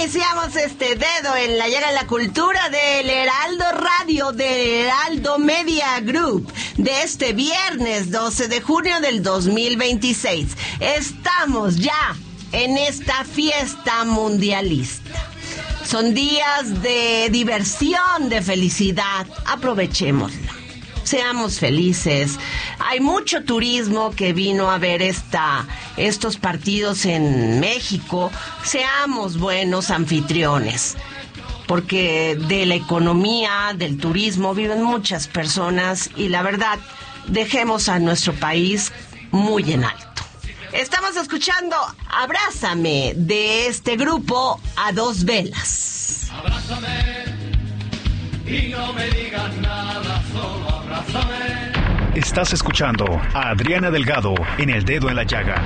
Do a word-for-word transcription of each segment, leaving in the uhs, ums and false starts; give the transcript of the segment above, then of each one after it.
Iniciamos este dedo en la llaga de la cultura del Heraldo Radio, del Heraldo Media Group, de este viernes doce de junio del dos mil veintiséis. Estamos ya en esta fiesta mundialista. Son días de diversión, de felicidad. Aprovechémosla. Seamos felices. Hay mucho turismo que vino a ver esta, estos partidos en México. Seamos buenos anfitriones, porque de la economía, del turismo, viven muchas personas y la verdad, dejemos a nuestro país muy en alto. Estamos escuchando Abrázame de este grupo A Dos Velas. Abrázame y no me digas nada, solo abrázame. Estás escuchando a Adriana Delgado en El Dedo en la Llaga.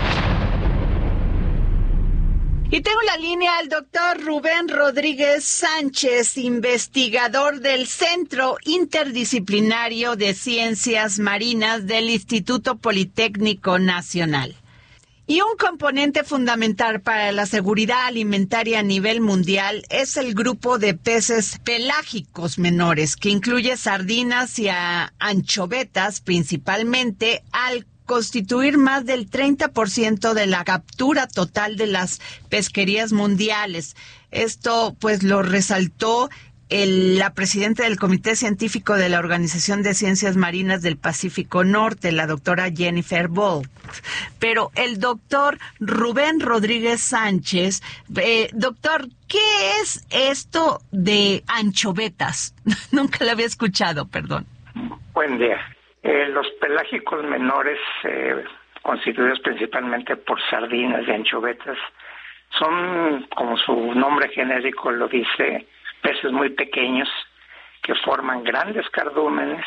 Y tengo la línea al doctor Rubén Rodríguez Sánchez, investigador del Centro Interdisciplinario de Ciencias Marinas del Instituto Politécnico Nacional. Y un componente fundamental para la seguridad alimentaria a nivel mundial es el grupo de peces pelágicos menores, que incluye sardinas y anchovetas principalmente, al constituir más del treinta por ciento de la captura total de las pesquerías mundiales. Esto pues lo resaltó El, la presidenta del Comité Científico de la Organización de Ciencias Marinas del Pacífico Norte, la doctora Jennifer Bolt. Pero el doctor Rubén Rodríguez Sánchez, eh, doctor, ¿qué es esto de anchovetas? Nunca lo había escuchado, perdón. Buen día. Eh, los pelágicos menores, eh, constituidos principalmente por sardinas y anchovetas, son, como su nombre genérico lo dice, peces muy pequeños que forman grandes cardúmenes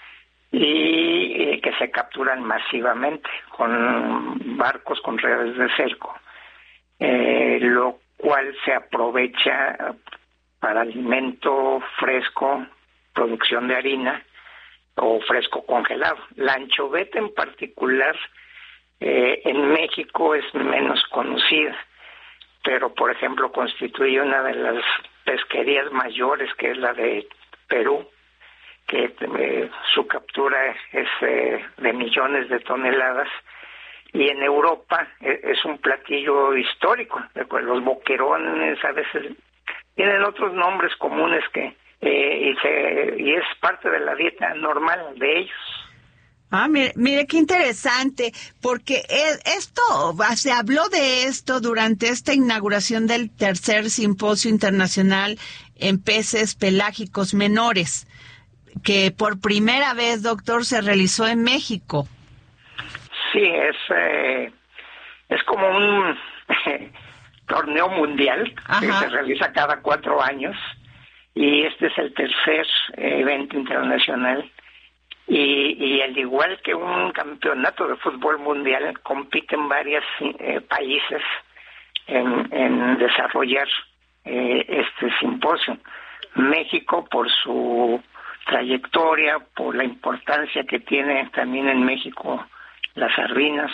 y eh, que se capturan masivamente con barcos con redes de cerco, eh, lo cual se aprovecha para alimento fresco, producción de harina o fresco congelado. La anchoveta en particular eh, en México es menos conocida, pero por ejemplo constituye una de las pesquerías mayores, que es la de Perú, que eh, su captura es eh, de millones de toneladas, y en Europa eh, es un platillo histórico. Los boquerones a veces tienen otros nombres comunes que eh, y, se, y es parte de la dieta normal de ellos. Ah, mire, mire qué interesante, porque esto, se habló de esto durante esta inauguración del tercer simposio internacional en peces pelágicos menores, que por primera vez, doctor, se realizó en México. Sí, es, eh, es como un torneo mundial. Ajá. Que se realiza cada cuatro años, y este es el tercer eh, evento internacional. Y, y al igual que un campeonato de fútbol mundial, compiten varios eh, países en, en desarrollar eh, este simposio. México, por su trayectoria, por la importancia que tiene también en México las sardinas,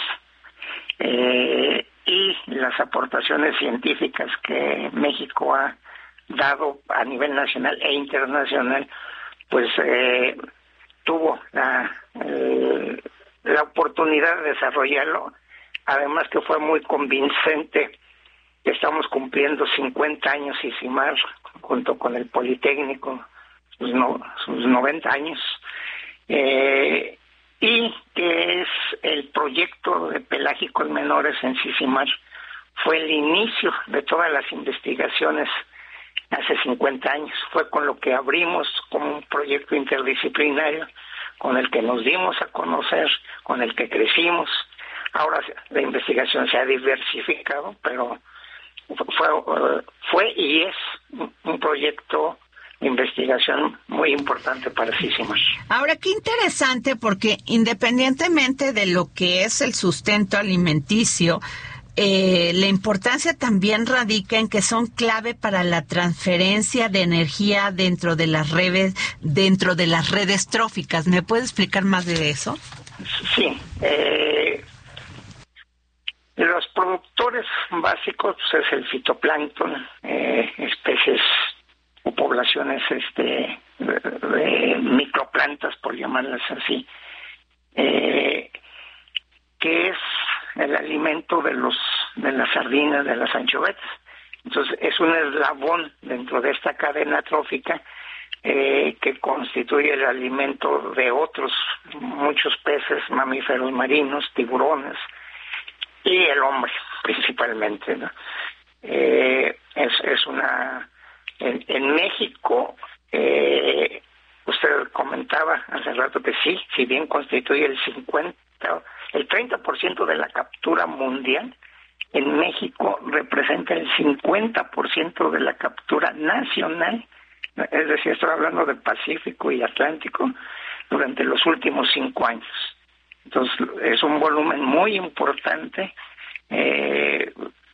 eh, y las aportaciones científicas que México ha dado a nivel nacional e internacional, pues eh, tuvo la, eh, la oportunidad de desarrollarlo. Además que fue muy convincente. Estamos cumpliendo cincuenta años y CIMAR, junto con el Politécnico, sus, no, sus noventa años, eh, y que es el proyecto de pelágicos menores en CICIMAR. Fue el inicio de todas las investigaciones hace cincuenta años. Fue con lo que abrimos como un proyecto interdisciplinario, con el que nos dimos a conocer, con el que crecimos. Ahora la investigación se ha diversificado, pero fue, fue y es un proyecto de investigación muy importante para CICIMAR. Ahora, qué interesante, porque independientemente de lo que es el sustento alimenticio, Eh, la importancia también radica en que son clave para la transferencia de energía dentro de las redes, dentro de las redes tróficas. ¿Me puede explicar más de eso? Sí. Eh, Los productores básicos pues, es el fitoplancton, eh, especies o poblaciones este, de, de microplantas, por llamarlas así, eh, que es el alimento de los de las sardinas, de las anchovetas. Entonces es un eslabón dentro de esta cadena trófica eh, que constituye el alimento de otros muchos peces, mamíferos marinos, tiburones y el hombre principalmente, ¿no? Eh, es, es una en, en México eh, usted comentaba hace rato que sí, si bien constituye el cincuenta, el treinta por ciento de la captura mundial, en México representa el cincuenta por ciento de la captura nacional, es decir, estoy hablando del Pacífico y Atlántico, durante los últimos cinco años. Entonces, es un volumen muy importante eh,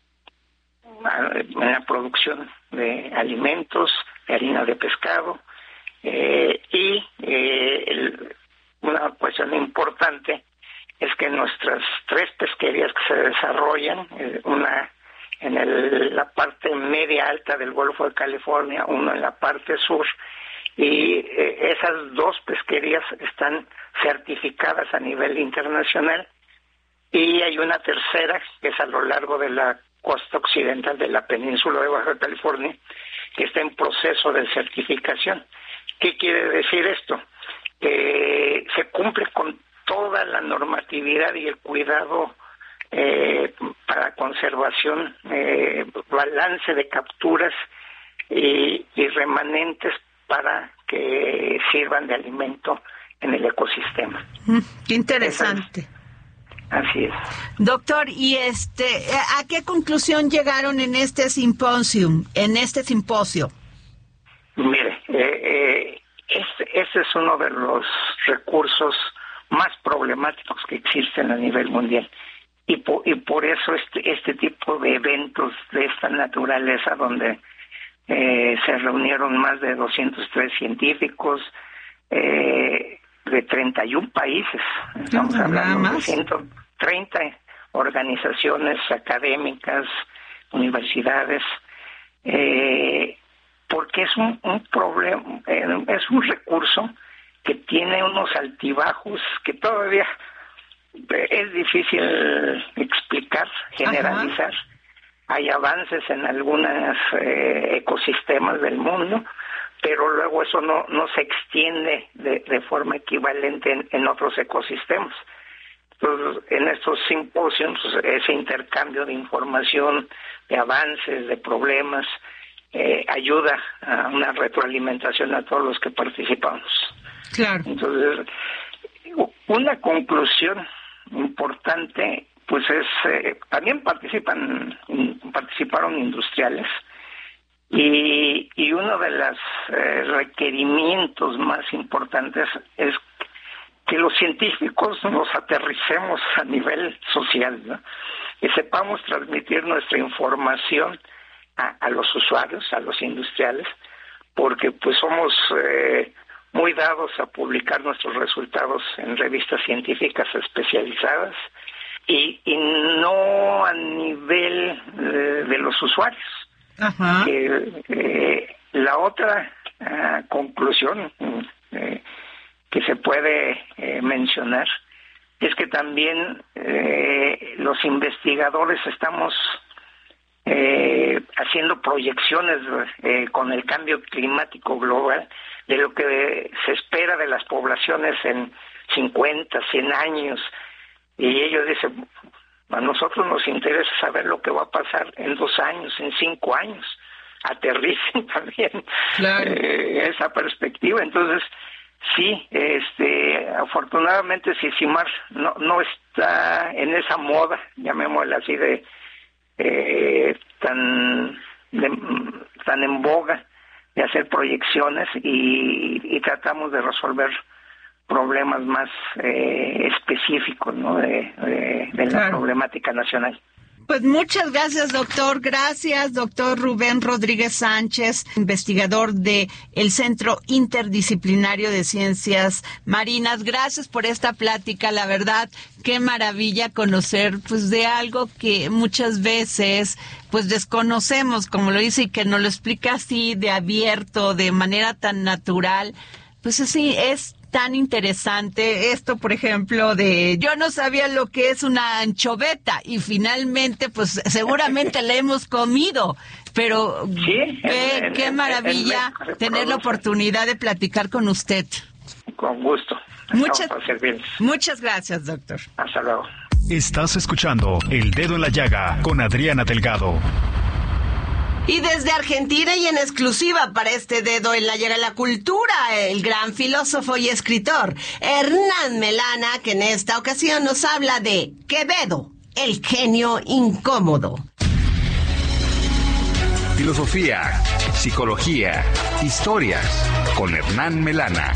en la producción de alimentos, de harina de pescado, eh, y eh, el, una cuestión importante es que nuestras tres pesquerías que se desarrollan, eh, una en el, la parte media alta del Golfo de California, una en la parte sur, y eh, esas dos pesquerías están certificadas a nivel internacional, y hay una tercera que es a lo largo de la costa occidental de la península de Baja California, que está en proceso de certificación. ¿Qué quiere decir esto? Que se cumple con toda la normatividad y el cuidado eh, para conservación, eh, balance de capturas y, y remanentes para que sirvan de alimento en el ecosistema. Mm, qué interesante. Esa, así es. Doctor, ¿y este a qué conclusión llegaron en este simposium, en este simposio? Mire, eh, eh, este, este es uno de los recursos más problemáticos que existen a nivel mundial, y por, y por eso este este tipo de eventos de esta naturaleza, donde eh, se reunieron más de doscientos tres científicos eh, de treinta y un países, estamos hablando de ciento treinta organizaciones académicas, universidades, eh, porque es un, un problema, eh, es un recurso que tiene unos altibajos que todavía es difícil explicar, generalizar. Ajá. Hay avances en algunos eh, ecosistemas del mundo, pero luego eso no, no se extiende de, de forma equivalente en, en otros ecosistemas. Entonces, en estos simposios, ese intercambio de información, de avances, de problemas, eh, ayuda a una retroalimentación a todos los que participamos. Claro. Entonces, una conclusión importante, pues es, eh, también participan, participaron industriales, y, y uno de los eh, requerimientos más importantes es que los científicos nos aterricemos a nivel social, ¿no? Que sepamos transmitir nuestra información a, a los usuarios, a los industriales, porque pues somos eh, muy dados a publicar nuestros resultados en revistas científicas especializadas y, y no a nivel eh, de los usuarios. Ajá. Eh, eh, la otra eh, conclusión eh, que se puede eh, mencionar es que también eh, los investigadores estamos eh, haciendo proyecciones eh, con el cambio climático global de lo que se espera de las poblaciones en cincuenta, cien años, y ellos dicen, a nosotros nos interesa saber lo que va a pasar en dos años, en cinco años. Aterricen también claro. eh, esa perspectiva. Entonces, sí, este, afortunadamente Sicimar no, no está en esa moda, llamémosla así, de eh, tan de, tan en boga de hacer proyecciones, y, y tratamos de resolver problemas más eh, específicos, ¿no? de, de, de la claro. problemática nacional. Pues muchas gracias, doctor. Gracias, doctor Rubén Rodríguez Sánchez, investigador de el Centro Interdisciplinario de Ciencias Marinas. Gracias por esta plática. La verdad, qué maravilla conocer, pues, de algo que muchas veces, pues, desconocemos, como lo dice, y que nos lo explica así, de abierto, de manera tan natural. Pues así es. Tan interesante esto, por ejemplo, de yo no sabía lo que es una anchoveta y finalmente, pues seguramente la hemos comido, pero sí, qué, en, qué en, maravilla en, en, tener la oportunidad de platicar con usted. Con gusto. Muchas, muchas gracias, doctor. Hasta luego. Estás escuchando El Dedo en la Llaga con Adriana Delgado. Y desde Argentina y en exclusiva para este Dedo en la Llaga de la Cultura, el gran filósofo y escritor Hernán Melana, que en esta ocasión nos habla de Quevedo, el genio incómodo. Filosofía, psicología, historias, con Hernán Melana.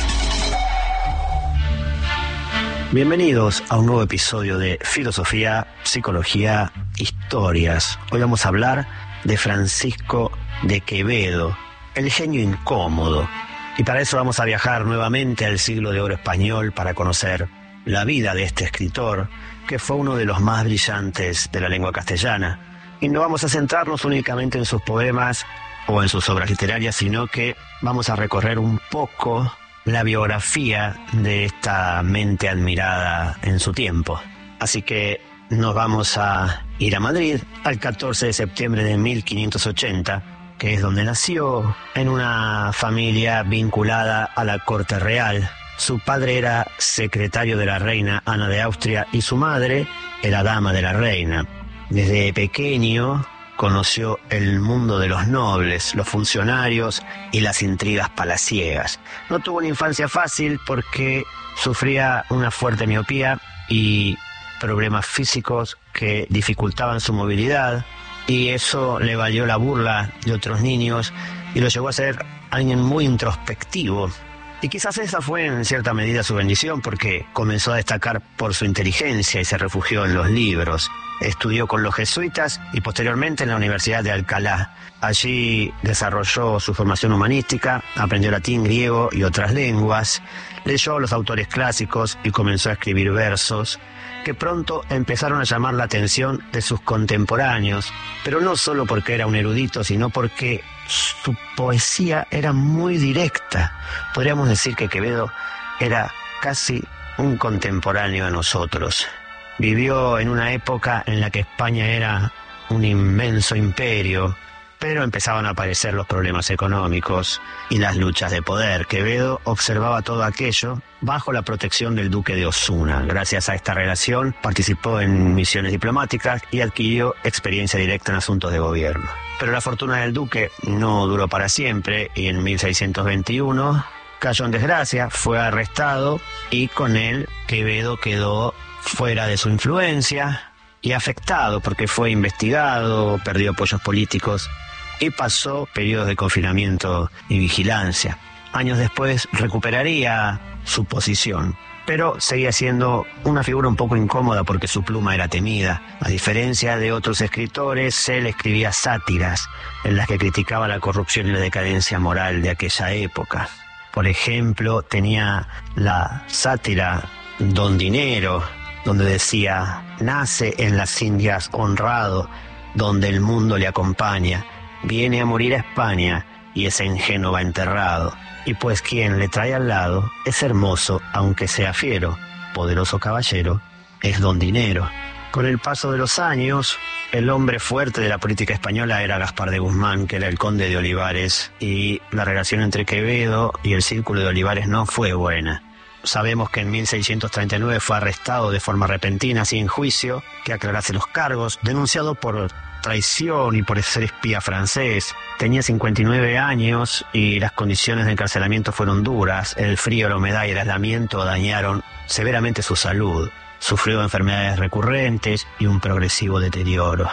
Bienvenidos a un nuevo episodio de Filosofía, Psicología, Historias. Hoy vamos a hablar de Francisco de Quevedo, el genio incómodo. Y para eso vamos a viajar nuevamente al siglo de oro español para conocer la vida de este escritor, que fue uno de los más brillantes de la lengua castellana. Y no vamos a centrarnos únicamente en sus poemas o en sus obras literarias, sino que vamos a recorrer un poco la biografía de esta mente admirada en su tiempo. Así que nos vamos a ir a Madrid al catorce de septiembre de mil quinientos ochenta, que es donde nació, en una familia vinculada a la corte real. Su padre era secretario de la reina Ana de Austria y su madre era dama de la reina. Desde pequeño conoció el mundo de los nobles, los funcionarios y las intrigas palaciegas. No tuvo una infancia fácil porque sufría una fuerte miopía y problemas físicos que dificultaban su movilidad, y eso le valió la burla de otros niños y lo llevó a ser alguien muy introspectivo. Y quizás esa fue en cierta medida su bendición, porque comenzó a destacar por su inteligencia y se refugió en los libros. Estudió con los jesuitas y posteriormente en la Universidad de Alcalá. Allí desarrolló su formación humanística, aprendió latín, griego y otras lenguas, leyó a los autores clásicos y comenzó a escribir versos que pronto empezaron a llamar la atención de sus contemporáneos, pero no solo porque era un erudito, sino porque su poesía era muy directa. Podríamos decir que Quevedo era casi un contemporáneo de nosotros. Vivió en una época en la que España era un inmenso imperio, pero empezaban a aparecer los problemas económicos y las luchas de poder. Quevedo observaba todo aquello bajo la protección del duque de Osuna. Gracias a esta relación participó en misiones diplomáticas y adquirió experiencia directa en asuntos de gobierno. Pero la fortuna del duque no duró para siempre y en mil seiscientos veintiuno cayó en desgracia, fue arrestado y con él Quevedo quedó fuera de su influencia y afectado porque fue investigado, perdió apoyos políticos y pasó periodos de confinamiento y vigilancia. Años después recuperaría su posición, pero seguía siendo una figura un poco incómoda porque su pluma era temida. A diferencia de otros escritores, él escribía sátiras en las que criticaba la corrupción y la decadencia moral de aquella época. Por ejemplo, tenía la sátira Don Dinero, donde decía: nace en las Indias honrado, donde el mundo le acompaña, viene a morir a España y es en Génova enterrado. Y pues quien le trae al lado es hermoso, aunque sea fiero, poderoso caballero, es Don Dinero. Con el paso de los años, el hombre fuerte de la política española era Gaspar de Guzmán, que era el conde de Olivares, y la relación entre Quevedo y el círculo de Olivares no fue buena. Sabemos que en mil seiscientos treinta y nueve fue arrestado de forma repentina, sin juicio, que aclarase los cargos, denunciado por traición y por ser espía francés. Tenía cincuenta y nueve años y las condiciones de encarcelamiento fueron duras. El frío, la humedad y el aislamiento dañaron severamente su salud. Sufrió enfermedades recurrentes y un progresivo deterioro.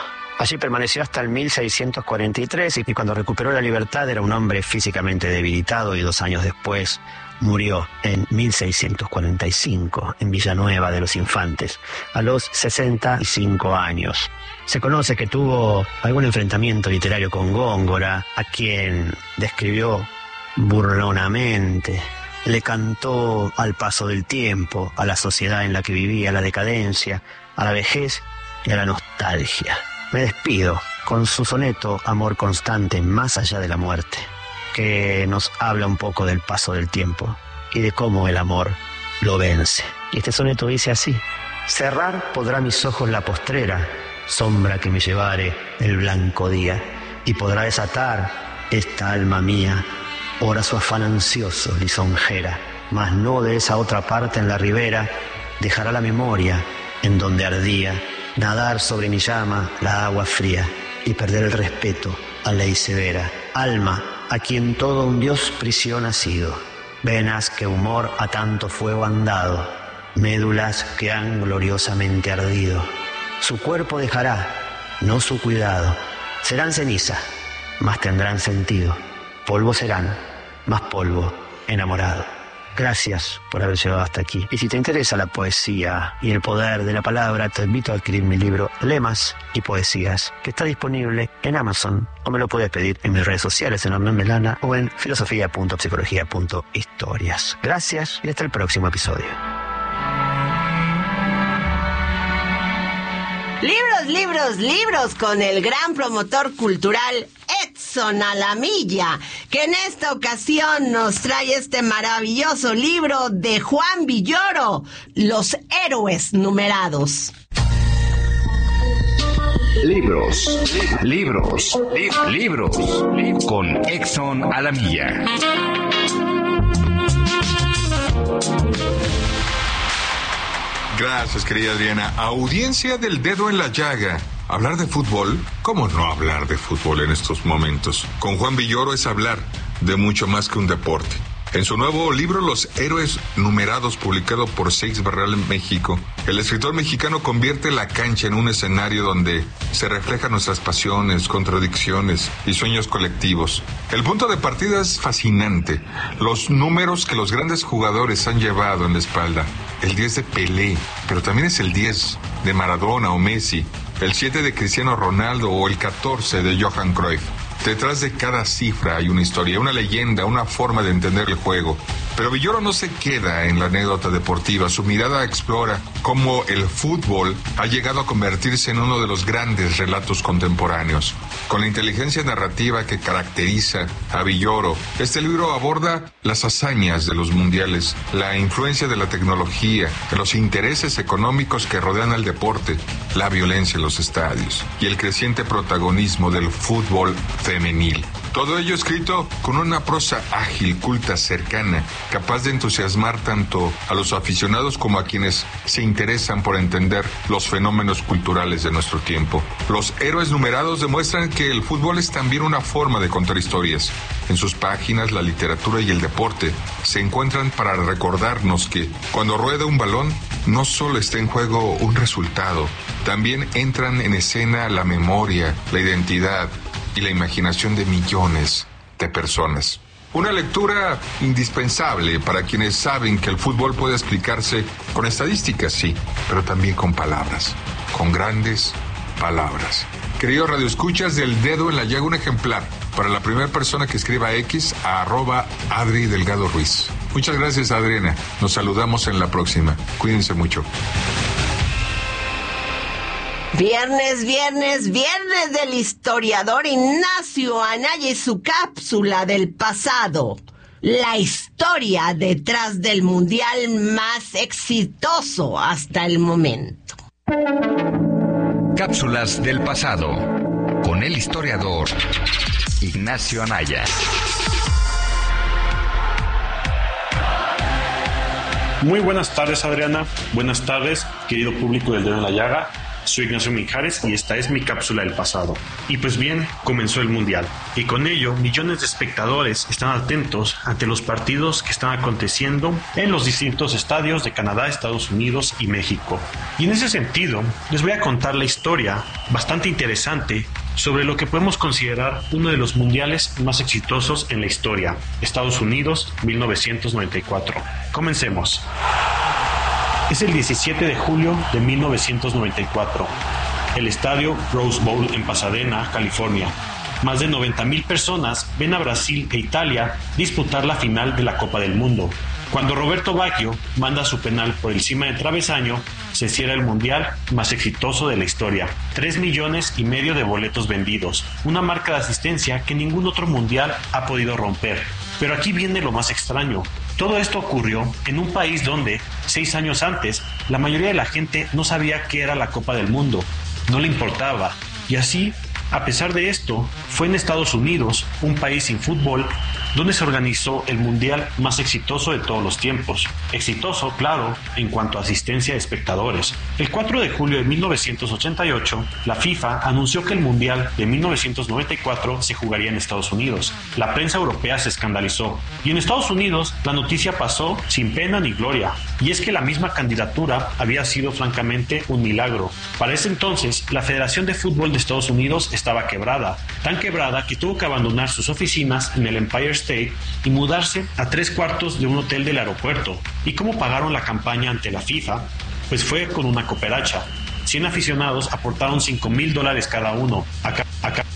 Allí permaneció hasta el mil seiscientos cuarenta y tres y cuando recuperó la libertad era un hombre físicamente debilitado y dos años después murió en mil seiscientos cuarenta y cinco en Villanueva de los Infantes, a los sesenta y cinco años. Se conoce que tuvo algún enfrentamiento literario con Góngora, a quien describió burlonamente. Le cantó al paso del tiempo, a la sociedad en la que vivía, a la decadencia, a la vejez y a la nostalgia. Me despido con su soneto Amor constante más allá de la muerte, que nos habla un poco del paso del tiempo y de cómo el amor lo vence. Y este soneto dice así: cerrar podrá mis ojos la postrera, sombra que me llevare el blanco día, y podrá desatar esta alma mía, ora su afán ansioso lisonjera, mas no de esa otra parte en la ribera, dejará la memoria en donde ardía, nadar sobre mi llama la agua fría, y perder el respeto a ley severa. Alma, a quien todo un Dios prisión ha sido, venas que humor a tanto fuego han dado, médulas que han gloriosamente ardido. Su cuerpo dejará, no su cuidado. Serán ceniza, mas tendrán sentido. Polvo serán, más polvo enamorado. Gracias por haber llegado hasta aquí. Y si te interesa la poesía y el poder de la palabra, te invito a adquirir mi libro Lemas y Poesías, que está disponible en Amazon, o me lo puedes pedir en mis redes sociales, en Hernán Melana, o en filosofía punto psicología punto historias. Gracias y hasta el próximo episodio. Libros, libros, libros con el gran promotor cultural Edson Alamilla, que en esta ocasión nos trae este maravilloso libro de Juan Villoro, Los héroes numerados. Libros, libros, libros, con Edson Alamilla. Gracias, querida Adriana. Audiencia del Dedo en la Llaga. ¿Hablar de fútbol? ¿Cómo no hablar de fútbol en estos momentos? Con Juan Villoro es hablar de mucho más que un deporte. En su nuevo libro, Los héroes numerados, publicado por Seix Barral en México, el escritor mexicano convierte la cancha en un escenario donde se reflejan nuestras pasiones, contradicciones y sueños colectivos. El punto de partida es fascinante. Los números que los grandes jugadores han llevado en la espalda. El diez de Pelé, pero también es el diez de Maradona o Messi, el siete de Cristiano Ronaldo o el catorce de Johan Cruyff. Detrás de cada cifra hay una historia, una leyenda, una forma de entender el juego. Pero Villoro no se queda en la anécdota deportiva. Su mirada explora cómo el fútbol ha llegado a convertirse en uno de los grandes relatos contemporáneos. Con la inteligencia narrativa que caracteriza a Villoro, este libro aborda las hazañas de los mundiales, la influencia de la tecnología, los intereses económicos que rodean al deporte, la violencia en los estadios y el creciente protagonismo del fútbol femenil. Todo ello escrito con una prosa ágil, culta, cercana, capaz de entusiasmar tanto a los aficionados como a quienes se interesan por entender los fenómenos culturales de nuestro tiempo. Los héroes numerados demuestran que el fútbol es también una forma de contar historias. En sus páginas, la literatura y el deporte se encuentran para recordarnos que cuando rueda un balón, no solo está en juego un resultado, también entran en escena la memoria, la identidad y la imaginación de millones de personas. Una lectura indispensable para quienes saben que el fútbol puede explicarse con estadísticas, sí, pero también con palabras, con grandes palabras. Queridos radioescuchas del Dedo en la Llaga, un ejemplar para la primera persona que escriba X a arroba Adri Delgado Ruiz. Muchas gracias, Adriana. Nos saludamos en la próxima. Cuídense mucho. Viernes, viernes, viernes del historiador Ignacio Anaya y su cápsula del pasado. La historia detrás del mundial más exitoso hasta el momento. Cápsulas del pasado con el historiador Ignacio Anaya. Muy buenas tardes, Adriana. Buenas tardes, querido público del Dedo en la Llaga. Soy Ignacio Mijares y esta es mi cápsula del pasado. Y pues bien, comenzó el Mundial. Y con ello, millones de espectadores están atentos ante los partidos que están aconteciendo en los distintos estadios de Canadá, Estados Unidos y México. Y en ese sentido, les voy a contar la historia bastante interesante sobre lo que podemos considerar uno de los mundiales más exitosos en la historia, Estados Unidos mil novecientos noventa y cuatro. Comencemos. Es el diecisiete de julio de mil novecientos noventa y cuatro. El estadio Rose Bowl en Pasadena, California. Más de noventa mil personas ven a Brasil e Italia disputar la final de la Copa del Mundo. Cuando Roberto Baggio manda su penal por encima del travesaño, se cierra el mundial más exitoso de la historia. Tres millones y medio de boletos vendidos, una marca de asistencia que ningún otro mundial ha podido romper. Pero aquí viene lo más extraño. Todo esto ocurrió en un país donde, seis años antes, la mayoría de la gente no sabía qué era la Copa del Mundo, no le importaba, y así, a pesar de esto, fue en Estados Unidos, un país sin fútbol, donde se organizó el mundial más exitoso de todos los tiempos. Exitoso, claro, en cuanto a asistencia de espectadores. El cuatro de julio de mil novecientos ochenta y ocho, la FIFA anunció que el mundial de mil novecientos noventa y cuatro se jugaría en Estados Unidos. La prensa europea se escandalizó, y en Estados Unidos la noticia pasó sin pena ni gloria, y es que la misma candidatura había sido francamente un milagro. Para ese entonces, la Federación de Fútbol de Estados Unidos estaba quebrada, tan quebrada que tuvo que abandonar sus oficinas en el Empire State y mudarse a tres cuartos de un hotel del aeropuerto. ¿Y cómo pagaron la campaña ante la FIFA? Pues fue con una cooperacha. cien aficionados aportaron cinco mil dólares cada uno. Acá, acá